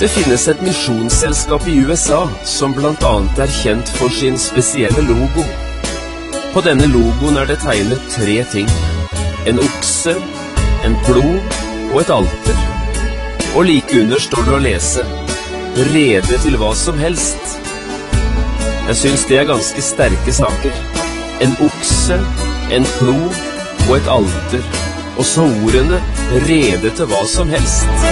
Det finnes et misjonsselskap i USA som blant annet er kjent for sin spesielle logo. På denne logoen er det tegnet 3 ting. En okse, en plog og et alter. Og like under står det å lese «Rede til hva som helst». Jeg synes det er ganske sterke saker. En okse, en plog og et alter. Og så ordene «Rede til hva som helst».